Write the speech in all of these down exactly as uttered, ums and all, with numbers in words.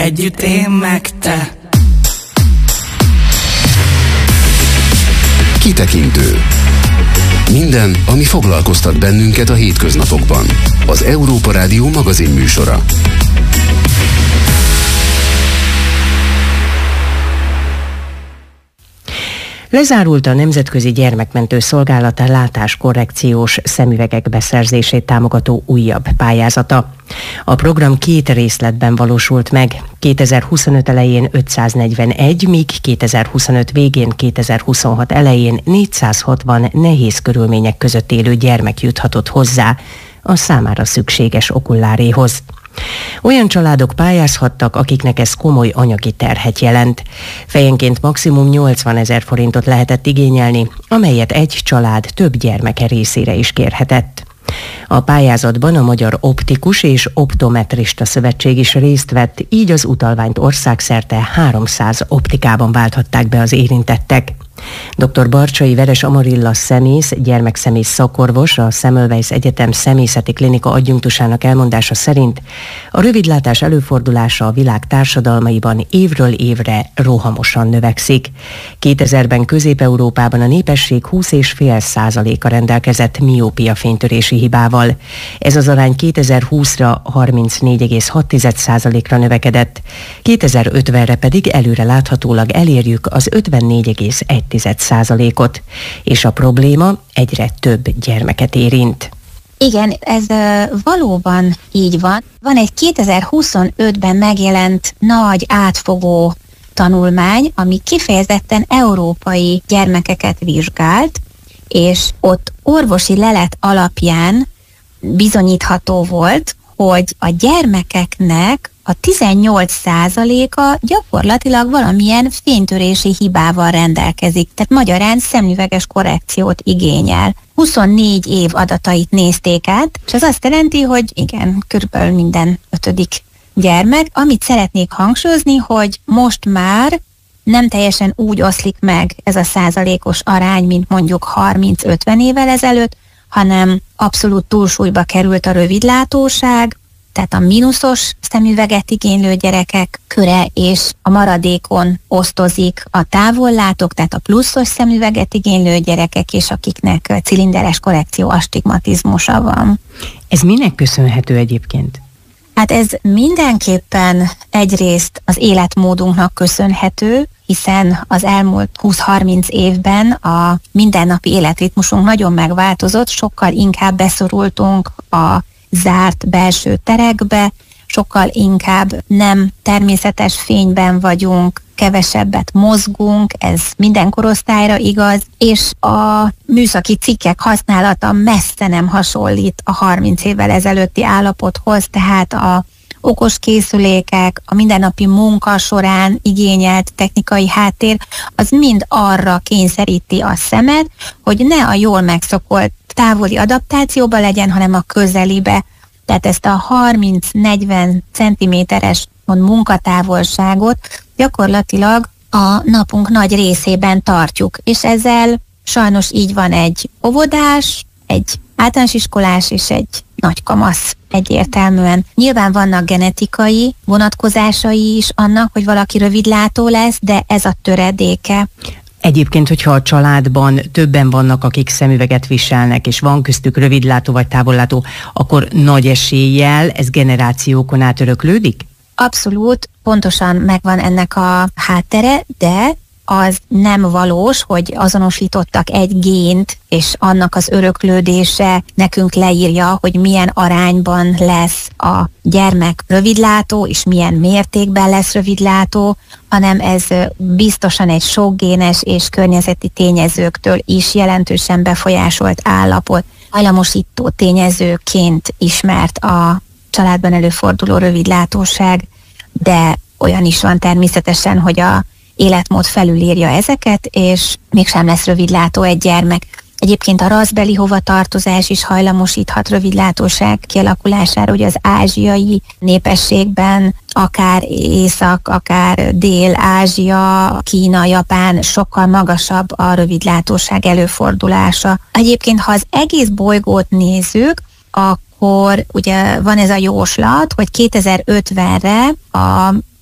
együtt én meg te. Kitekintő. Minden, ami foglalkoztat bennünket a hétköznapokban. Az Európa Rádió magazin műsora. Lezárult a Nemzetközi Gyermekmentő Szolgálat látáskorrekciós szemüvegek beszerzését támogató újabb pályázata. A program két részletben valósult meg. kétezer-huszonöt elején ötszáznegyvenegy, míg kétezer-huszonöt végén, kétezer-huszonhat elején négyszázhatvan nehéz körülmények között élő gyermek juthatott hozzá a számára szükséges okulláréhoz. Olyan családok pályázhattak, akiknek ez komoly anyagi terhet jelent. Fejenként maximum nyolcvanezer forintot lehetett igényelni, amelyet egy család több gyermeke részére is kérhetett. A pályázatban a Magyar Optikus és Optometrista Szövetség is részt vett, így az utalványt országszerte háromszáz optikában válthatták be az érintettek. dr. Barcsai Veres Amarilla szemész, gyermekszemész szakorvos, a Semmelweis Egyetem szemészeti klinika adjunktusának elmondása szerint a rövidlátás előfordulása a világ társadalmaiban évről évre rohamosan növekszik. kétezerben Közép-Európában a népesség húsz egész öt százaléka rendelkezett miópia fénytörési hibával. Ez az arány kétezer-húszra harmincnégy egész hat százalékra növekedett, kétezer-ötvenre pedig előre láthatólag elérjük az ötvennégy egész egy százalékot, és a probléma egyre több gyermeket érint. Igen, ez uh, valóban így van. Van egy kétezer-huszonötben megjelent nagy átfogó tanulmány, ami kifejezetten európai gyermekeket vizsgált, és ott orvosi lelet alapján bizonyítható volt, hogy a gyermekeknek a tizennyolc százaléka gyakorlatilag valamilyen fénytörési hibával rendelkezik, tehát magyarán szemüveges korrekciót igényel. huszonnégy év adatait nézték át, és ez azt jelenti, hogy igen, körülbelül minden ötödik gyermek. Amit szeretnék hangsúlyozni, hogy most már nem teljesen úgy oszlik meg ez a százalékos arány, mint mondjuk harminc-ötven évvel ezelőtt, hanem abszolút túlsúlyba került a rövidlátóság, tehát a mínuszos szemüveget igénylő gyerekek köre, és a maradékon osztozik a távollátók, tehát a pluszos szemüveget igénylő gyerekek, és akiknek cilinderes korrekció asztigmatizmusa van. Ez minek köszönhető egyébként? Hát ez mindenképpen egyrészt az életmódunknak köszönhető, hiszen az elmúlt húsz-harminc évben a mindennapi életritmusunk nagyon megváltozott, sokkal inkább beszorultunk a zárt belső terekbe, sokkal inkább nem természetes fényben vagyunk, kevesebbet mozgunk, ez minden korosztályra igaz, és a műszaki cikkek használata messze nem hasonlít a harminc évvel ezelőtti állapothoz, tehát a okos készülékek, a mindennapi munka során igényelt technikai háttér, az mind arra kényszeríti a szemet, hogy ne a jól megszokott távoli adaptációba legyen, hanem a közelibe. Tehát ezt a harminc-negyven centiméteres munkatávolságot gyakorlatilag a napunk nagy részében tartjuk, és ezzel sajnos így van egy óvodás, egy általános iskolás és egy nagykamasz egyértelműen. Nyilván vannak genetikai vonatkozásai is annak, hogy valaki rövidlátó lesz, de ez a töredéke. Egyébként, hogyha a családban többen vannak, akik szemüveget viselnek, és van köztük rövidlátó vagy távollátó, akkor nagy eséllyel ez generációkon át öröklődik? Abszolút, pontosan megvan ennek a háttere, de az nem valós, hogy azonosítottak egy gént, és annak az öröklődése nekünk leírja, hogy milyen arányban lesz a gyermek rövidlátó, és milyen mértékben lesz rövidlátó, hanem ez biztosan egy sokgénes és környezeti tényezőktől is jelentősen befolyásolt állapot. Hajlamosító tényezőként ismert a családban előforduló rövidlátóság, de olyan is van természetesen, hogy a életmód felülírja ezeket, és mégsem lesz rövidlátó egy gyermek. Egyébként a raszbeli hovatartozás is hajlamosíthat rövidlátóság kialakulására, ugye az ázsiai népességben, akár Észak, akár Dél-Ázsia, Kína, Japán sokkal magasabb a rövidlátóság előfordulása. Egyébként, ha az egész bolygót nézzük, akkor ugye van ez a jóslat, hogy kétezer-ötvenre a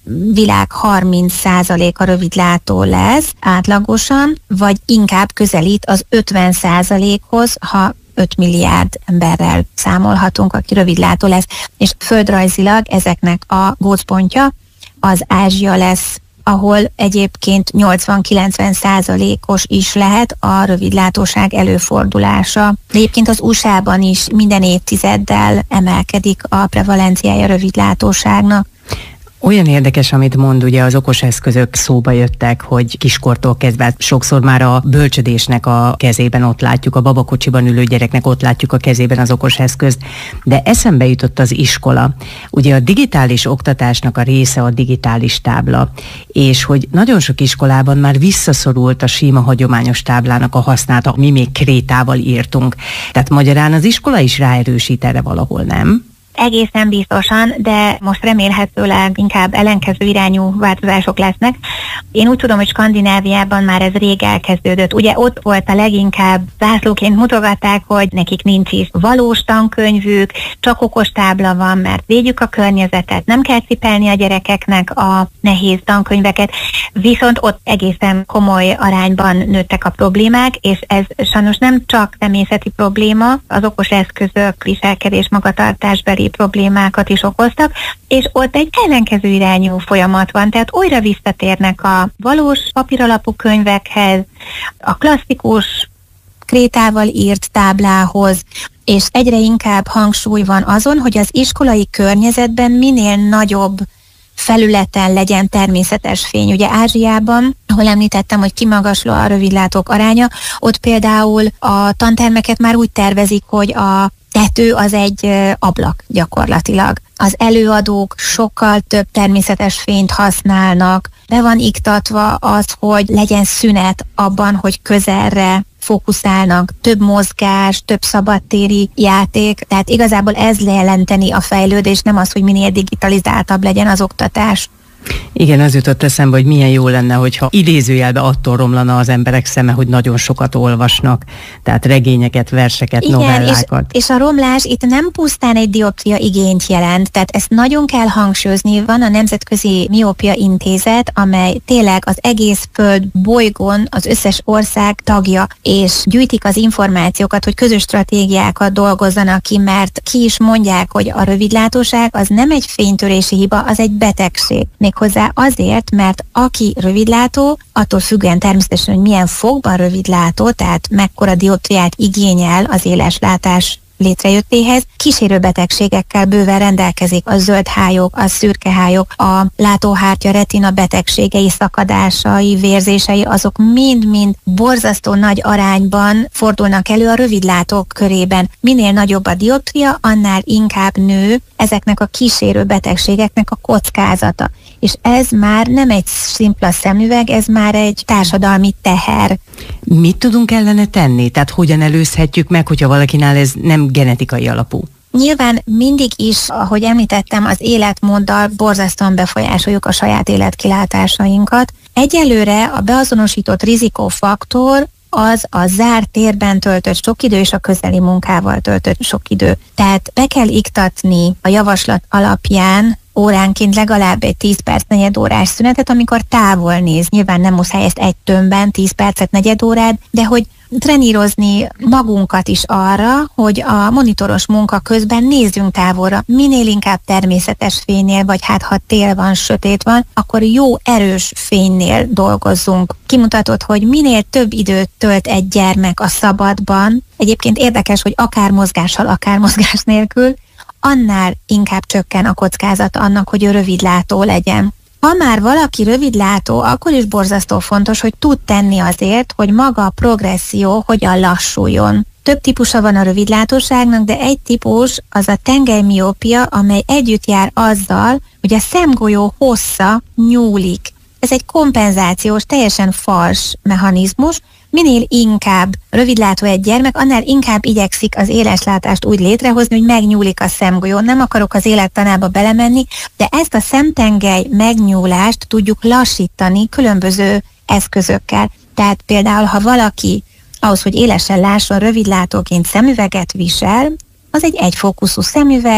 világ harminc százaléka rövidlátó lesz átlagosan, vagy inkább közelít az ötven százalékhoz, ha öt milliárd emberrel számolhatunk, aki rövidlátó lesz, és földrajzilag ezeknek a gócpontja az Ázsia lesz, ahol egyébként nyolcvan-kilencven százalékos is lehet a rövidlátóság előfordulása. De egyébként az u es á-ban is minden évtizeddel emelkedik a prevalenciája rövidlátóságnak. Olyan érdekes, amit mond, ugye az okos eszközök szóba jöttek, hogy kiskortól kezdve sokszor már a bölcsödésnek a kezében ott látjuk, a babakocsiban ülő gyereknek ott látjuk a kezében az okos eszközt, de eszembe jutott az iskola. Ugye a digitális oktatásnak a része a digitális tábla, és hogy nagyon sok iskolában már visszaszorult a sima hagyományos táblának a használata, mi még krétával írtunk. Tehát magyarán az iskola is ráerősít erre valahol, nem? Egészen biztosan, de most remélhetőleg inkább ellenkező irányú változások lesznek. Én úgy tudom, hogy Skandináviában már ez rég elkezdődött. Ugye ott volt a leginkább zászlóként mutogatták, hogy nekik nincs is valós tankönyvük, csak okostábla van, mert védjük a környezetet, nem kell cipelni a gyerekeknek a nehéz tankönyveket, viszont ott egészen komoly arányban nőttek a problémák, és ez sajnos nem csak természeti probléma, az okos eszközök, viselkedés, magatartásbeli problémákat is okoztak, és ott egy ellenkező irányú folyamat van, tehát újra visszatérnek a valós papíralapú könyvekhez, a klasszikus krétával írt táblához, és egyre inkább hangsúly van azon, hogy az iskolai környezetben minél nagyobb felületen legyen természetes fény. Ugye Ázsiában, ahol említettem, hogy kimagasló a rövidlátók aránya, ott például a tantermeket már úgy tervezik, hogy a tető az egy ablak gyakorlatilag. Az előadók sokkal több természetes fényt használnak, be van iktatva az, hogy legyen szünet abban, hogy közelre fókuszálnak, több mozgás, több szabadtéri játék, tehát igazából ez jelenteni a fejlődés, nem az, hogy minél digitalizáltabb legyen az oktatás. Igen, az jutott eszembe, hogy milyen jó lenne, hogyha idézőjelbe attól romlana az emberek szeme, hogy nagyon sokat olvasnak, tehát regényeket, verseket, igen, novellákat. És, és a romlás itt nem pusztán egy dioptria igényt jelent, tehát ezt nagyon kell hangsúlyozni. Van a Nemzetközi Miópia Intézet, amely tényleg az egész Föld bolygón az összes ország tagja, és gyűjtik az információkat, hogy közös stratégiákat dolgozzanak ki, mert ki is mondják, hogy a rövidlátóság az nem egy fénytörési hiba, az egy betegség. Méghozzá azért, mert aki rövidlátó, attól függően természetesen, hogy milyen fogban rövidlátó, tehát mekkora dioptriát igényel az éleslátás létrejöttéhez, kísérő betegségekkel bőven rendelkezik, a zöldhályok, a szürkehályok, a látóhártya retina betegségei, szakadásai, vérzései, azok mind-mind borzasztó nagy arányban fordulnak elő a rövidlátók körében. Minél nagyobb a dioptria, annál inkább nő ezeknek a kísérő betegségeknek a kockázata. És ez már nem egy szimpla szemüveg, ez már egy társadalmi teher. Mit tudunk ellene tenni? Tehát hogyan előzhetjük meg, hogyha valakinál ez nem genetikai alapú? Nyilván mindig is, ahogy említettem, az életmóddal borzasztóan befolyásoljuk a saját életkilátásainkat. Egyelőre a beazonosított rizikófaktor az a zárt térben töltött sok idő és a közeli munkával töltött sok idő. Tehát be kell iktatni a javaslat alapján óránként legalább egy tíz perc negyed órás szünetet, amikor távol néz. Nyilván nem muszáj ezt egy tömbben, tíz percet negyed órát, de hogy trenírozni magunkat is arra, hogy a monitoros munka közben nézzünk távolra, minél inkább természetes fénynél, vagy hát ha tél van, sötét van, akkor jó erős fénynél dolgozzunk. Kimutatott, hogy minél több időt tölt egy gyermek a szabadban, egyébként érdekes, hogy akár mozgással, akár mozgás nélkül, annál inkább csökken a kockázat annak, hogy ő rövidlátó legyen. Ha már valaki rövidlátó, akkor is borzasztó fontos, hogy tud tenni azért, hogy maga a progresszió hogyan lassuljon. Több típusa van a rövidlátóságnak, de egy típus az a tengelymiópia, amely együtt jár azzal, hogy a szemgolyó hossza nyúlik. Ez egy kompenzációs, teljesen fals mechanizmus. Minél inkább rövidlátó egy gyermek, annál inkább igyekszik az éleslátást úgy létrehozni, hogy megnyúlik a szemgolyó. Nem akarok az élettanába belemenni, de ezt a szemtengely megnyúlást tudjuk lassítani különböző eszközökkel. Tehát például, ha valaki ahhoz, hogy élesen lásson, rövidlátóként szemüveget visel, az egy egyfókuszú szemüveg,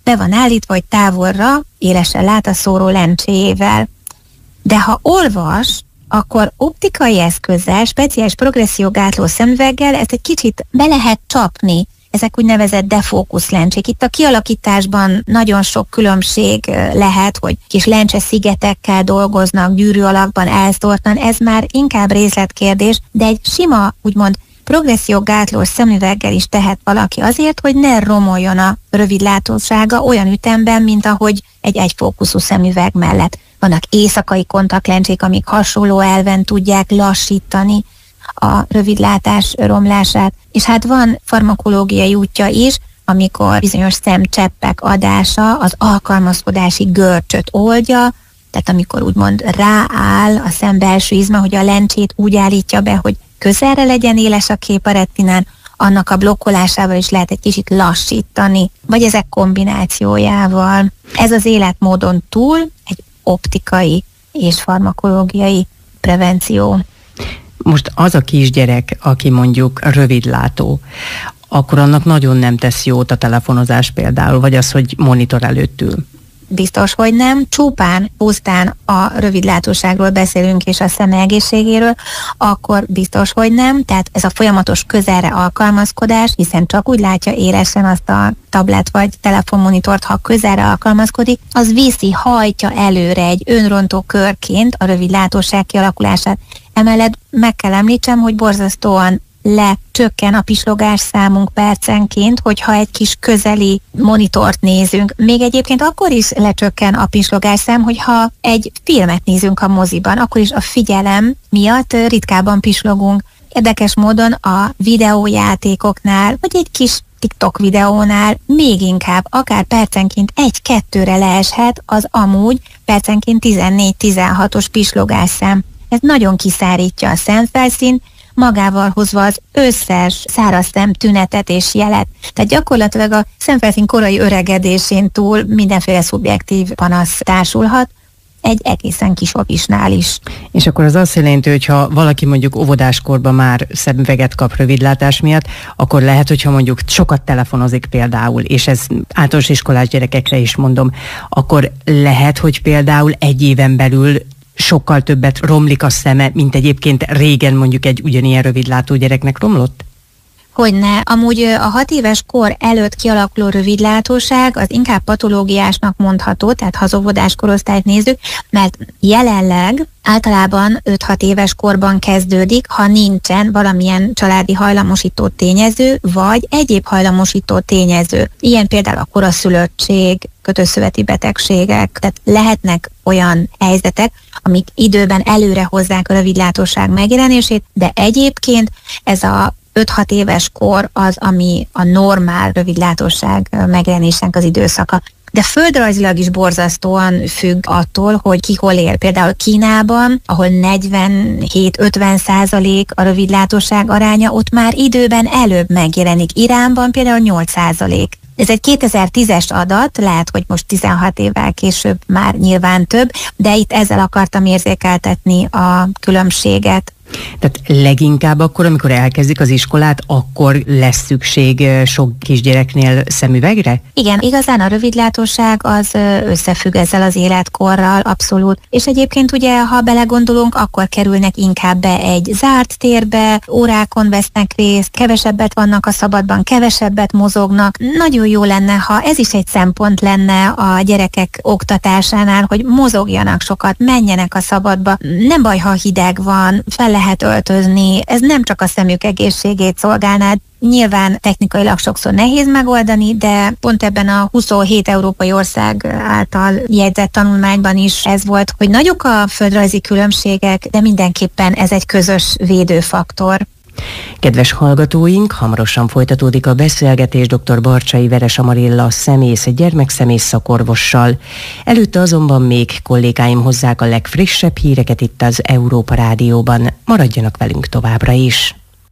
be van állítva, hogy távolra élesen lát a szóró lencséjével. De ha olvas, akkor optikai eszközzel, speciális progressziógátló szemüveggel ezt egy kicsit be lehet csapni. Ezek úgynevezett defókuszlencsék. Itt a kialakításban nagyon sok különbség lehet, hogy kis lencse szigetekkel dolgoznak, gyűrű alakban elszórtan, ez már inkább részletkérdés, de egy sima, úgymond progressziógátlós szemüveggel is tehet valaki azért, hogy ne romoljon a rövidlátósága olyan ütemben, mint ahogy egy egyfókuszú szemüveg mellett. Vannak éjszakai kontaktlencsék, amik hasonló elven tudják lassítani a rövidlátás romlását, és hát van farmakológiai útja is, amikor bizonyos szemcseppek adása az alkalmazkodási görcsöt oldja, tehát amikor úgymond rááll a szem belső izma, hogy a lencsét úgy állítja be, hogy közelre legyen éles a kép a retinán, annak a blokkolásával is lehet egy kicsit lassítani, vagy ezek kombinációjával. Ez az életmódon túl egy optikai és farmakológiai prevenció. Most az a kisgyerek, aki mondjuk rövidlátó, akkor annak nagyon nem tesz jót a telefonozás például, vagy az, hogy monitor előtt ül. Biztos, hogy nem. Csupán, pusztán a rövidlátóságról beszélünk és a szeme egészségéről, akkor biztos, hogy nem. Tehát ez a folyamatos közelre alkalmazkodás, hiszen csak úgy látja élesen azt a tablet vagy telefonmonitort, ha közelre alkalmazkodik, az viszi, hajtja előre egy önrontó körként a rövidlátóság kialakulását. Emellett meg kell említsem, hogy borzasztóan lecsökken a pislogás számunk percenként, hogyha egy kis közeli monitort nézünk. Még egyébként akkor is lecsökken a pislogás szám, hogyha egy filmet nézünk a moziban, akkor is a figyelem miatt ritkábban pislogunk. Érdekes módon a videójátékoknál, vagy egy kis TikTok videónál még inkább, akár percenként egy-kettőre leeshet az amúgy percenként tizennégy-tizenhatos pislogásszám. Ez nagyon kiszárítja a szemfelszínt, magával hozva az összes száraz szem tünetet és jelet. Tehát gyakorlatilag a szemfelszín korai öregedésén túl mindenféle szubjektív panasz társulhat, egy egészen kis opisnál is. És akkor az azt jelenti, hogy ha valaki mondjuk óvodáskorban már szemüveget kap rövidlátás miatt, akkor lehet, hogyha mondjuk sokat telefonozik például, és ez általános iskolás gyerekekre is mondom, akkor lehet, hogy például egy éven belül sokkal többet romlik a szeme, mint egyébként régen mondjuk egy ugyanilyen rövidlátó gyereknek romlott? Hogyne. Amúgy a hat éves kor előtt kialakuló rövidlátóság az inkább patológiásnak mondható, tehát ha az óvodás korosztályt nézzük, mert jelenleg általában öt-hat éves korban kezdődik, ha nincsen valamilyen családi hajlamosító tényező, vagy egyéb hajlamosító tényező. Ilyen például a koraszülöttség, kötőszöveti betegségek, tehát lehetnek olyan helyzetek, amik időben előre hozzák a rövidlátóság megjelenését, de egyébként ez a öt-hat éves kor az, ami a normál rövidlátóság megjelenésnek az időszaka. De földrajzilag is borzasztóan függ attól, hogy ki hol él. Például Kínában, ahol negyvenhét-ötven százalék a rövidlátóság aránya, ott már időben előbb megjelenik. Iránban például nyolc százalék. Ez egy kétezer-tízes adat, lehet, hogy most tizenhat évvel később már nyilván több, de itt ezzel akartam érzékeltetni a különbséget. Tehát leginkább akkor, amikor elkezdik az iskolát, akkor lesz szükség sok kisgyereknél szemüvegre? Igen, igazán a rövidlátóság az összefügg ezzel az életkorral, abszolút. És egyébként ugye, ha belegondolunk, akkor kerülnek inkább be egy zárt térbe, órákon vesznek részt, kevesebbet vannak a szabadban, kevesebbet mozognak. Nagyon jó lenne, ha ez is egy szempont lenne a gyerekek oktatásánál, hogy mozogjanak sokat, menjenek a szabadba. Nem baj, ha hideg van, fel lehet öltözni, ez nem csak a szemük egészségét szolgálná. Nyilván technikailag sokszor nehéz megoldani, de pont ebben a huszonhét európai ország által jegyzett tanulmányban is ez volt, hogy nagyok a földrajzi különbségek, de mindenképpen ez egy közös védőfaktor. Kedves hallgatóink, hamarosan folytatódik a beszélgetés dr. Barcsay Veres Amarilla szemész, gyermekszemész szakorvossal. Előtte azonban még kollégáim hozzák a legfrissebb híreket itt az Európa Rádióban. Maradjanak velünk továbbra is.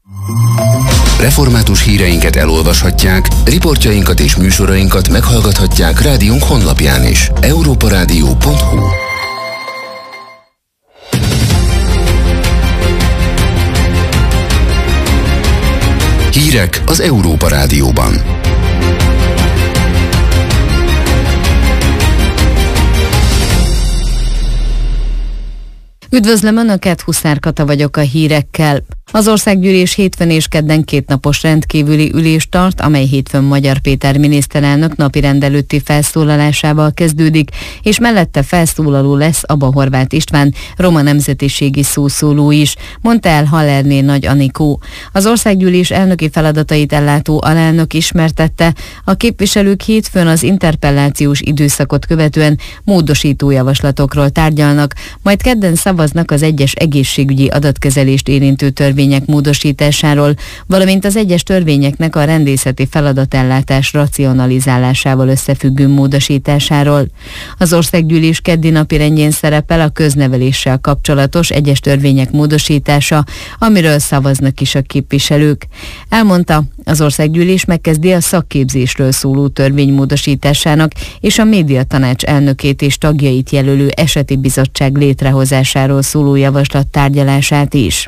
Református híreinket elolvashatják, riportjainkat és műsorainkat meghallgathatják rádiónk honlapján is. európa rádió pont hu. Hírek az Európa Rádióban. Üdvözlöm Önöket, Huszár Kata vagyok a hírekkel. Az országgyűlés hétfőn és kedden kétnapos rendkívüli ülést tart, amely hétfőn Magyar Péter miniszterelnök napirend előtti felszólalásával kezdődik, és mellette felszólaló lesz Aba Horváth István, roma nemzetiségi szószóló is, mondta el Hallerné Nagy Anikó. Az országgyűlés elnöki feladatait ellátó alelnök ismertette, a képviselők hétfőn az interpellációs időszakot követően módosító javaslatokról tárgyalnak, majd kedden szavaznak az egyes egészségügyi adatkezelést érintő törvények módosításáról, valamint az egyes törvényeknek a rendészeti feladatellátás racionalizálásával összefüggő módosításáról. Az országgyűlés keddi napirendjén szerepel a közneveléssel kapcsolatos egyes törvények módosítása, amiről szavaznak is a képviselők. Elmondta, az országgyűlés megkezdi a szakképzésről szóló törvény módosításának és a médiatanács elnökét és tagjait jelölő eseti bizottság létrehozásáról szóló javaslat tárgyalását is.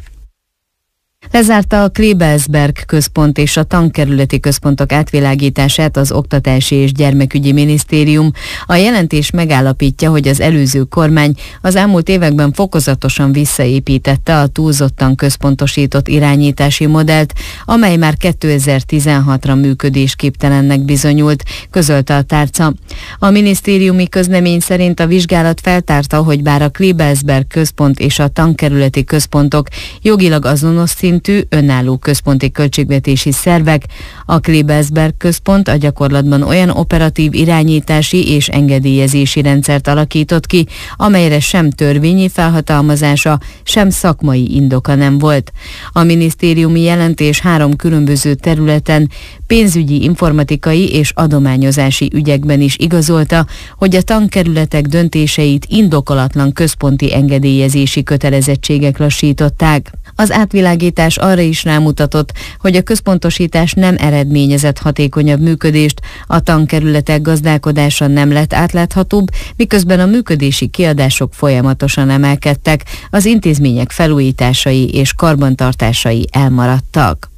Lezárta a Klebersberg központ és a tankerületi központok átvilágítását az Oktatási és Gyermekügyi Minisztérium. A jelentés megállapítja, hogy az előző kormány az elmúlt években fokozatosan visszaépítette a túlzottan központosított irányítási modellt, amely már kétezer-tizenhatra működésképtelennek bizonyult, közölte a tárca. A minisztériumi közlemény szerint a vizsgálat feltárta, hogy bár a Klebersberg központ és a tankerületi központok jogilag azonos szintű, önálló központi költségvetési szervek, a Klebersberg központ a gyakorlatban olyan operatív irányítási és engedélyezési rendszert alakított ki, amelyre sem törvényi felhatalmazása, sem szakmai indoka nem volt. A minisztériumi jelentés három különböző területen, pénzügyi, informatikai és adományozási ügyekben is igazolta, hogy a tankerületek döntéseit indokolatlan központi engedélyezési kötelezettségek lassították. Az átvilágítás arra is rámutatott, hogy a központosítás nem eredményezett hatékonyabb működést, a tankerületek gazdálkodása nem lett átláthatóbb, miközben a működési kiadások folyamatosan emelkedtek, az intézmények felújításai és karbantartásai elmaradtak.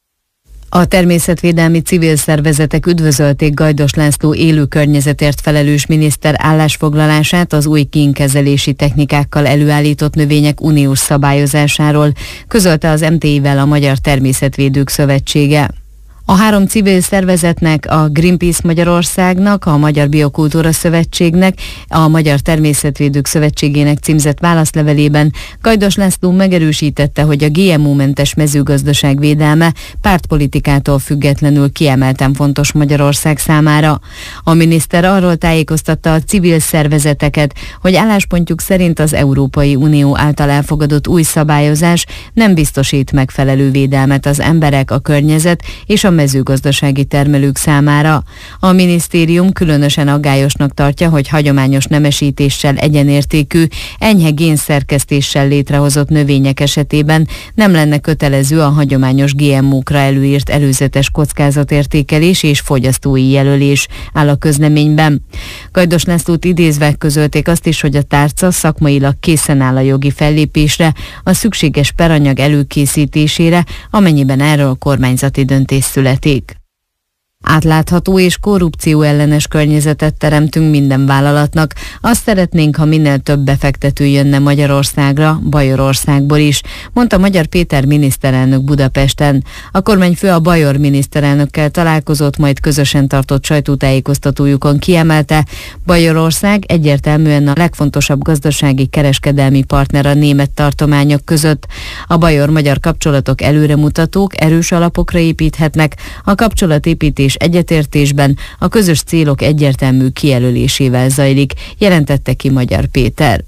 A természetvédelmi civil szervezetek üdvözölték Gajdos László élő környezetért felelős miniszter állásfoglalását az új kínkezelési technikákkal előállított növények uniós szabályozásáról, közölte az em té i-vel a Magyar Természetvédők Szövetsége. A három civil szervezetnek, a Greenpeace Magyarországnak, a Magyar Biokultúra Szövetségnek, a Magyar Természetvédők Szövetségének címzett válaszlevelében Gajdos László megerősítette, hogy a gé em o-mentes mezőgazdaság védelme pártpolitikától függetlenül kiemelten fontos Magyarország számára. A miniszter arról tájékoztatta a civil szervezeteket, hogy álláspontjuk szerint az Európai Unió által elfogadott új szabályozás nem biztosít megfelelő védelmet az emberek, a környezet és a mezőgazdasági termelők számára. A minisztérium különösen aggályosnak tartja, hogy hagyományos nemesítéssel egyenértékű, enyhe génszerkesztéssel létrehozott növények esetében nem lenne kötelező a hagyományos gé em o-kra előírt előzetes kockázatértékelés és fogyasztói jelölés, áll a közleményben. Gajdos Lászlót idézve közölték azt is, hogy a tárca szakmailag készen áll a jogi fellépésre, a szükséges peranyag előkészítésére, amennyiben erről kormányzati döntés születik. Átlátható és korrupció ellenes környezetet teremtünk minden vállalatnak. Azt szeretnénk, ha minél több befektető jönne Magyarországra, Bajorországból is, mondta Magyar Péter miniszterelnök Budapesten. A kormányfő a bajor miniszterelnökkel találkozott, majd közösen tartott sajtótájékoztatójukon kiemelte, Bajorország egyértelműen a legfontosabb gazdasági kereskedelmi partner a német tartományok között. A bajor-magyar kapcsolatok előremutatók, erős alapokra építhetnek, a kapcsolatépítés egyetértésben a közös célok egyértelmű kijelölésével zajlik, jelentette ki Magyar Péter.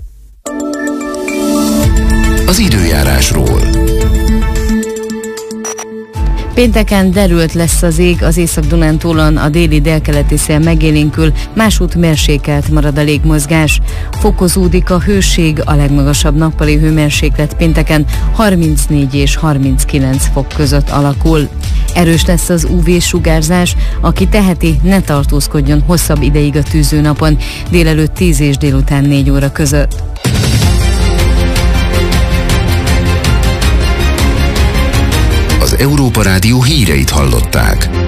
Az időjárásról. Pénteken derült lesz az ég, az Észak-Dunántúlon a déli délkeleti szél megélénkül, másút mérsékelt marad a légmozgás. Fokozódik a hőség, a legmagasabb nappali hőmérséklet pénteken harmincnégy és harminckilenc fok között alakul. Erős lesz az ú vé-sugárzás, aki teheti, ne tartózkodjon hosszabb ideig a tűzőnapon, délelőtt tíz és délután négy óra között. Az Európa Rádió híreit hallották.